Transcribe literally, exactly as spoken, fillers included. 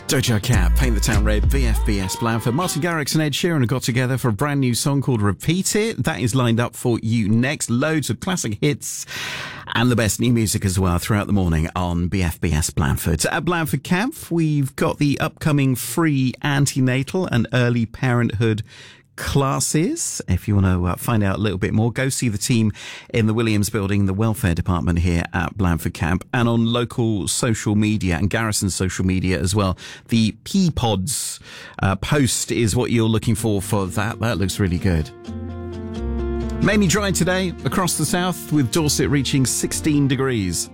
Doja Cat, Paint the Town Red, V F B S Blandford. Martin Garrix and Ed Sheeran have got together for a brand new song called Repeat It. That is lined up for you next. Loads of classic hits and the best new music as well throughout the morning on B F B S Blandford. At Blandford Camp, we've got the upcoming free antenatal and early parenthood classes. If you want to uh, find out a little bit more, go see the team in the Williams building, the welfare department here at Blandford Camp, and on local social media and Garrison social media as well. The P-Pods uh, post is what you're looking for for that. That looks really good. Mainly dry today across the south, with Dorset reaching sixteen degrees.